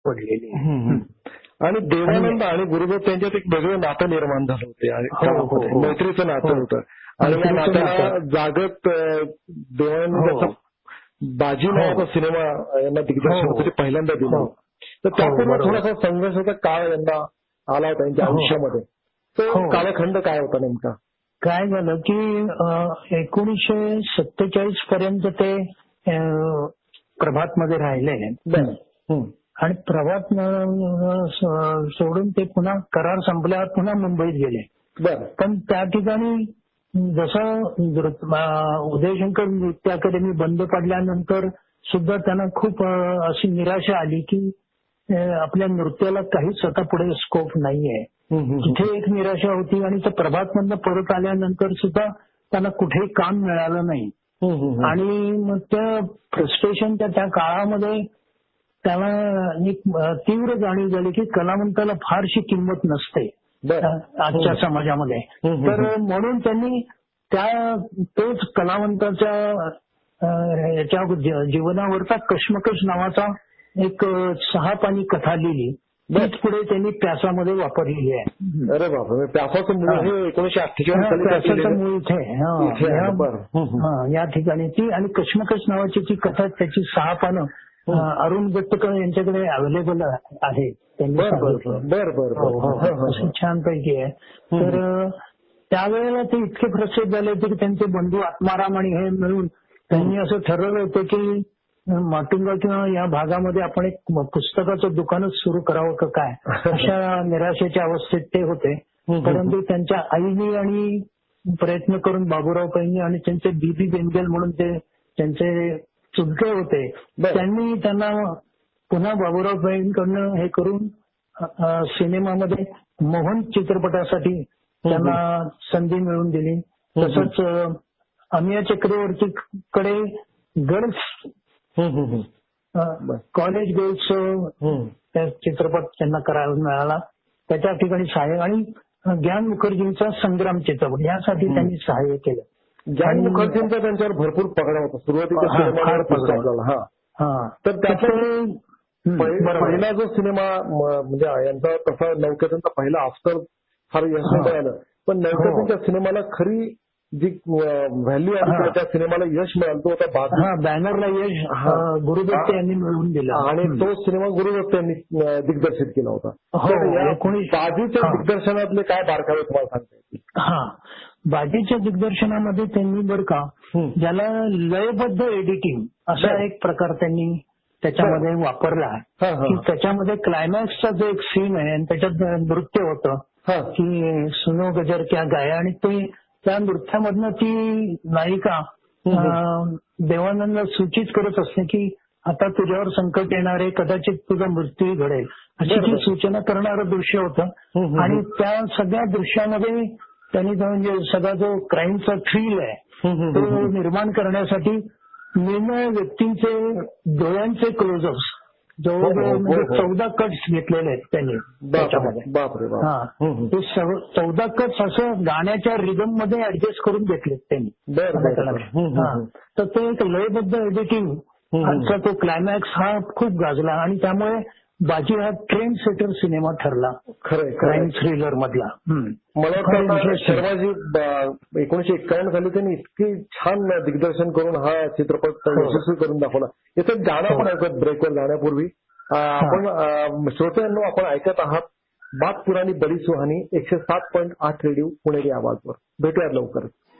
पडलेली. आणि देवानंद आणि गुरुदत्त यांच्यात एक वेगळं नातं निर्माण झालं होते, मैत्रीचं नातं होतं. आणि या नात्याला जागत देवानंद बाजी नावाचा सिनेमा यांना दिग्दर्शन होतं, ते पहिल्यांदा दिलं. तर त्यापूर्वी थोडासा संघर्षाचा काळ यांना आला होता त्यांच्या आयुष्यामध्ये. तो कालखंड काय होता नेमका? काय झालं की 1947 पर्यंत ते प्रभातमध्ये राहिले आणि प्रभात सोडून ते पुन्हा करार संपल्यावर पुन्हा मुंबईत गेले. पण त्या ठिकाणी जसं उदयशंकर नृत्य अकादमी बंद पडल्यानंतर सुद्धा त्यांना खूप अशी निराशा आली की आपल्या नृत्याला काहीच आता पुढे स्कोप नाहीये. तिथे एक निराशा होती आणि त्या प्रभातमधनं परत आल्यानंतर सुद्धा त्यांना कुठेही काम मिळालं नाही. आणि मग त्या फ्रस्ट्रेशनच्या त्या काळामध्ये त्याला एक तीव्र जाणीव झाली की कलावंताला फारशी किंमत नसते आजच्या समाजामध्ये. तर म्हणून त्यांनी तोच कलावंताच्या याच्या जीवनावरचा कश्मकश नावाचा एक 6 पानी कथा लिहिली. तीच पुढे त्यांनी प्यासामध्ये वापरलेली आहे. अरे बाबा, प्यासाचं मूळ हे 1948 प्यासाचं मूळ इथे या ठिकाणी ती आणि कश्मकश नावाची ती कथा त्याची 6 पानं अरुण दत्तकर यांच्याकडे अवेलेबल आहे. त्यांनी छानपैकी आहे. तर त्यावेळेला ते इतके प्रसिद्ध झाले होते की त्यांचे बंधू आत्माराम आणि हे मिळून त्यांनी असं ठरवलं होतं की माटुंगा किंवा या भागामध्ये आपण एक पुस्तकाचं दुकानच सुरू करावं का काय, अशा निराशेच्या अवस्थेत ते होते. परंतु त्यांच्या आईनी आणि प्रयत्न करून बाबूराव पैंनी आणि त्यांचे बीबी बेंगेल म्हणून ते त्यांचे चुलते होते, त्यांनी त्यांना पुन्हा बाबूराव पैंकडनं हे करून सिनेमामध्ये मोहन चित्रपटासाठी त्यांना संधी मिळवून दिली. तसंच अमिया चक्रवर्तीकडे गर्ल्स कॉलेज गर्ल्स चित्रपट त्यांना करायला मिळाला. त्याच्या ठिकाणी सहाय्य आणि ज्ञान मुखर्जींचा संग्राम चित्रपट यासाठी त्यांनी सहाय्य केलं. ज्ञान मुखर्जींचा त्यांच्यावर भरपूर पगडा होता सुरुवातीला. तर त्याचा पहिला जो सिनेमा म्हणजे यांचा तसा नौकेतनचा पहिला ऑस्कर फार यश नाही मिळालं, पण नौकेतनच्या सिनेमाला खरी जी व्हॅल्यू आली त्या सिनेमाला यश मिळालं तो होता बाजी. बॅनरला यश गुरुदत्त यांनी मिळवून दिलं आणि तो सिनेमा गुरुदत्त यांनी दिग्दर्शित केला होता. बाजीच्या दिग्दर्शनातले काय बारकावे तुम्हाला सांगता येतील? बाजीच्या दिग्दर्शनामध्ये त्यांनी बरं का ज्याला लयबद्ध एडिटिंग असा एक प्रकार त्यांनी त्याच्यामध्ये वापरला की त्याच्यामध्ये क्लायमॅक्सचा जो एक सीन आहे आणि त्याच्यात नृत्य होतं की सुनो गजर क्या गाया आणि ते त्या नृत्यामधनं ती नायिका देवानंद सूचित करत असते की आता तुझ्यावर संकट येणार आहे, कदाचित तुझा मृत्यू घडेल, अशी ती सूचना करणारं दृश्य होतं. आणि त्या सगळ्या दृश्यामध्ये त्यांनी म्हणजे सगळा जो क्राईमचा थ्रिल आहे तो निर्माण करण्यासाठी निर्णय व्यक्तींचे डोळ्यांचे क्लोजअप्स जवळजवळ म्हणजे 14 कट्स घेतलेले आहेत त्यांनी त्याच्यामध्ये. ते 14 कट्स असं गाण्याच्या रिदम मध्ये ऍडजस्ट करून घेतलेत त्यांनी. तर ते एक लयबद्ध एडिटिंग आजचा तो क्लायमॅक्स हा खूप गाजला आणि त्यामुळे बाजी हा ट्रेंड सेटर सिनेमा ठरला क्राईम थ्रिलर मधला. मला वाटतं शर्माजी 1951 साली त्यांनी इतकी छान दिग्दर्शन करून हा चित्रपट यशस्वी करून दाखवला. याचं गाणं पण ऐकत ब्रेकवर जाण्यापूर्वी आपण श्रोत्यांनो आपण ऐकत आहात बात पुरानी बडी सुहानी 107.8 रेडिओ पुणेरी आवाजवर. भेटूयात लवकरच.